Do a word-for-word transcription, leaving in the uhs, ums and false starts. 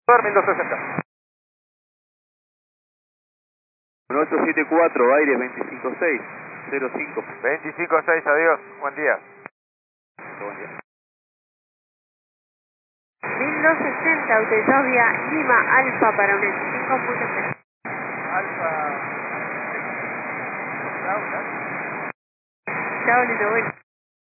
mil doscientos sesenta. uno ocho siete cuatro, aire veinticinco seis, cero cinco. veinticinco seis, adiós, buen día. Buen día. mil doscientos sesenta, autorizado vía Lima Alfa para un veinticinco punto cero. Alfa. Chao, lindo, bueno.